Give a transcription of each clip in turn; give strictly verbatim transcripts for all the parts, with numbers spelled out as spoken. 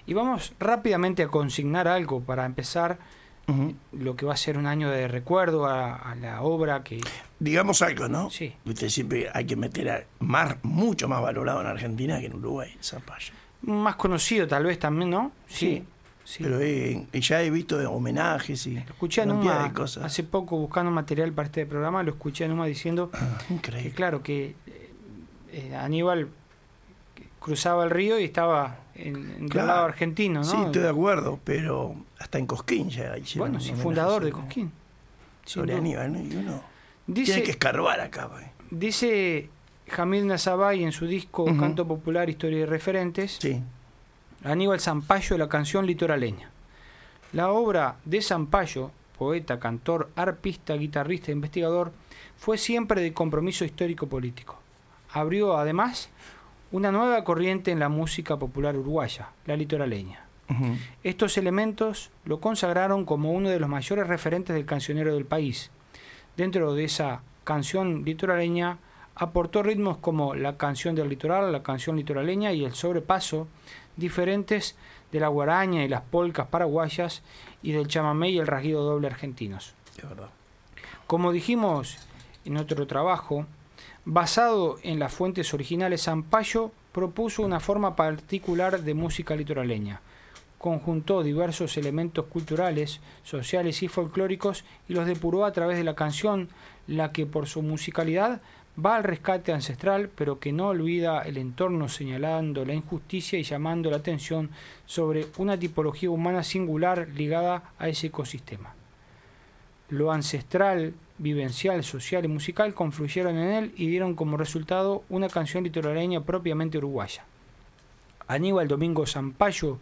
Y vamos rápidamente a consignar algo para empezar uh-huh. lo que va a ser un año de recuerdo a, a la obra que... Digamos algo, ¿no? Sí. Usted siempre hay que meter a más, mucho más valorado en Argentina que en Uruguay, Zampayo. Más conocido tal vez también, ¿no? Sí. sí. sí. Pero eh, ya he visto homenajes y... Lo escuché en Uma, de cosas. Hace poco buscando material para este programa, lo escuché en Uma diciendo ah, increíble. que claro, que eh, Aníbal cruzaba el río y estaba en, en claro. el lado argentino, ¿no? Sí, estoy de acuerdo, pero hasta en Cosquín ya hicieron. Bueno, sí, fundador de Cosquín. Sobre Aníbal, ¿no? Y uno dice, tiene que escarbar acá. ¿eh? Dice Jamil Nasabay en su disco uh-huh. Canto Popular, Historia y Referentes, sí. Aníbal Zampayo, la canción litoraleña. La obra de Zampayo, poeta, cantor, arpista, guitarrista e investigador, fue siempre de compromiso histórico-político. Abrió, además, una nueva corriente en la música popular uruguaya, la litoraleña. Uh-huh. Estos elementos lo consagraron como uno de los mayores referentes del cancionero del país. Dentro de esa canción litoraleña aportó ritmos como la canción del litoral, la canción litoraleña y el sobrepaso, diferentes de la guaraña y las polcas paraguayas y del chamamé y el rasguido doble argentinos. Es verdad. Como dijimos en otro trabajo, basado en las fuentes originales, Zampayo propuso una forma particular de música litoraleña. Conjuntó diversos elementos culturales, sociales y folclóricos y los depuró a través de la canción, la que por su musicalidad va al rescate ancestral, pero que no olvida el entorno, señalando la injusticia y llamando la atención sobre una tipología humana singular ligada a ese ecosistema. Lo ancestral, vivencial, social y musical confluyeron en él y dieron como resultado una canción litoraleña propiamente uruguaya. Aníbal Domingo Zampayo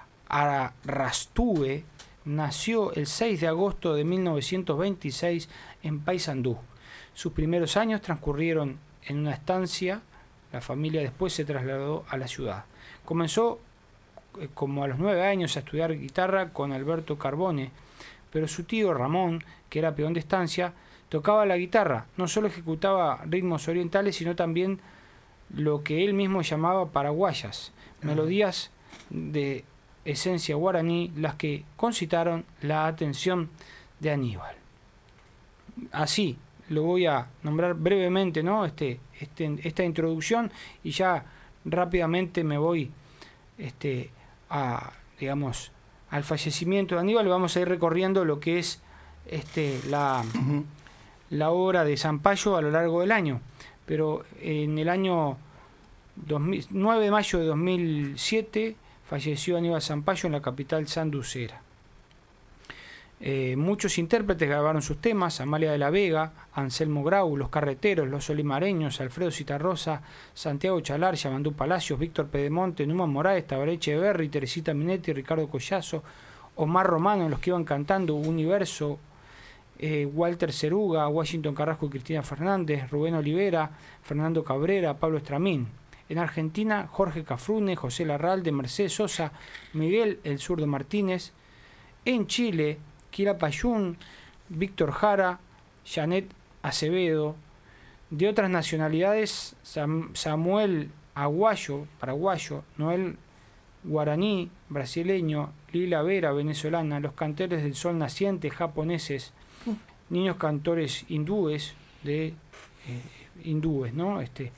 Arrastúe nació el seis de agosto de mil novecientos veintiséis en Paysandú. Sus primeros años transcurrieron en una estancia. La familia después se trasladó a la ciudad. Comenzó eh, como a los nueve años a estudiar guitarra con Alberto Carbone, pero su tío Ramón, que era peón de estancia, tocaba la guitarra. No solo ejecutaba ritmos orientales, sino también lo que él mismo llamaba paraguayas, melodías de esencia guaraní, las que concitaron la atención de Aníbal. Así lo voy a nombrar brevemente, ¿no? Este, este, esta introducción, y ya rápidamente me voy este, a, digamos, al fallecimiento de Aníbal. Vamos a ir recorriendo lo que es este, la, uh-huh. la obra de Zampayo a lo largo del año. Pero en el año dos mil, nueve de mayo de dos mil siete falleció Aníbal Zampayo en la capital sanducera. Eh, muchos intérpretes grabaron sus temas: Amalia de la Vega, Anselmo Grau, Los Carreteros, Los Olimareños, Alfredo Citarrosa, Santiago Chalar, Yamandú Palacios, Víctor Pedemonte, Numa Moraes, Tabaré Echeverri, Teresita Minetti, Ricardo Collazo, Omar Romano, los que iban cantando, Universo, eh, Walter Ceruga, Washington Carrasco y Cristina Fernández, Rubén Olivera, Fernando Cabrera, Pablo Estramín. En Argentina, Jorge Cafrune, José Larralde, Mercedes Sosa, Miguel El Zurdo Martínez. En Chile, Kira Payún, Víctor Jara, Janet Acevedo. De otras nacionalidades, Sam, Samuel Aguayo, paraguayo, Noel Guaraní, brasileño, Lila Vera, venezolana, Los Cantores del Sol Naciente, japoneses, niños cantores hindúes, de eh, hindúes, ¿no? Este,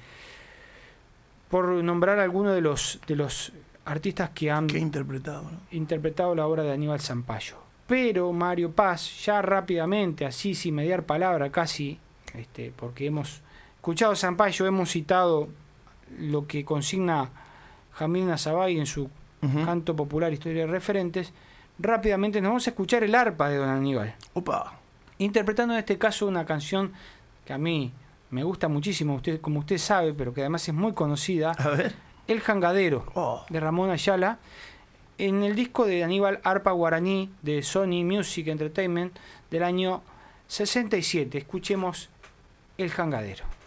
por nombrar algunos de los de los artistas que han que interpretado, ¿no? interpretado la obra de Aníbal Zampayo. Pero Mario Paz, ya rápidamente, así sin mediar palabra casi, este, porque hemos escuchado a Zampayo, hemos citado lo que consigna Jamil Nasabay en su uh-huh. Canto Popular, Historia de Referentes. Rápidamente nos vamos a escuchar el arpa de don Aníbal. Opa. Interpretando en este caso una canción que a mí me gusta muchísimo, usted, como usted sabe, pero que además es muy conocida. A ver. El Jangadero, oh. de Ramón Ayala, en el disco de Aníbal Arpa Guaraní de Sony Music Entertainment del año sesenta y siete. Escuchemos El Jangadero.